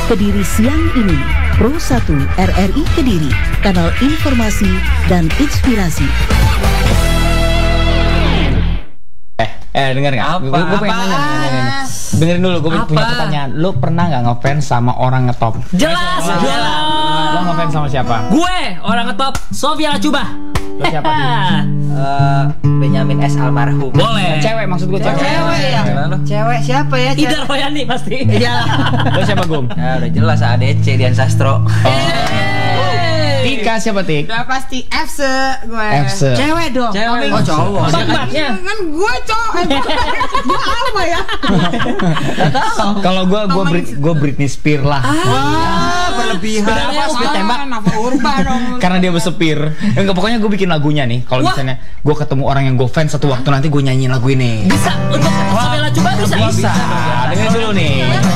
Kediri siang ini, Pro 1 RRI Kediri, kanal informasi dan inspirasi. Denger nggak? Gue pengen nanya. Dengerin dulu, gue punya pertanyaan. Lu pernah nggak ngefans sama orang ngetop? Jelas. Lo ngefans sama siapa? Gue orang ngetop Sofia Lacuba. Lo siapa dia? Benyamin S. Almarhum. Boleh. Cewek, maksud gue cewek. Cewek ya? Cewek siapa ya? Ida Royani pasti. Iya. Lo siapa, Gum? Ya udah jelas ADC Dian Sastro. Tika siapa, Tik? Udah pasti Fse gue. Fse. Cewek dong. Cewek. Oh cowok. Tempatnya. Kan gue cowok. Dia apa ya? Kalau gue Britney Spears lah. Berlebihan. Apa? Speed tembak? Nama Urba dong. Karena dia besepir. Enggak, pokoknya gue bikin lagunya nih. Kalau misalnya gue ketemu orang yang gue fans satu waktu, nanti gue nyanyiin lagu ini. Bisa untuk Sofia Lacuba bisa. Bisa. Dengerin dulu nih.